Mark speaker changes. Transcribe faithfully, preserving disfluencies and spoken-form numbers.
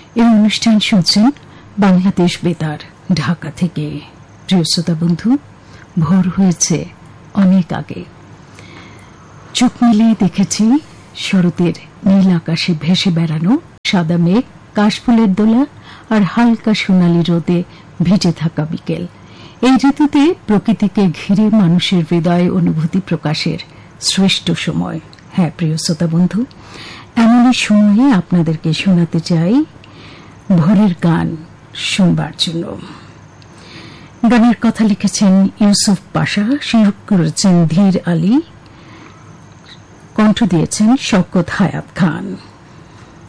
Speaker 1: এই অনুষ্ঠান শুনছেন বাংলাদেশ বেতার ঢাকা থেকে। প্রিয় শ্রোতা বন্ধু, ভোর হয়েছে অনেক আগে। চোখ মিলিয়ে দেখেছি শরতের নীল আকাশে ভেসে বেড়ানো সাদা মেঘ, কাশফুলের দোলা আর হালকা সোনালি রোদে ভিজে থাকা বিকেল। এই ঋতুতে প্রকৃতিকে ঘিরে মানুষের হৃদয়ে অনুভূতি প্রকাশের শ্রেষ্ঠ সময়। হ্যাঁ প্রিয় শ্রোতা বন্ধু, এমনই সময়ে আপনাদেরকে শোনাতে চাই ভোরের গান শুনবার জন্য। গানের কথা লিখেছেন ইউসুফ পাশা, সুর করেছেন ধীর আলী, কণ্ঠ দিয়েছেন শওকত হায়াত খান।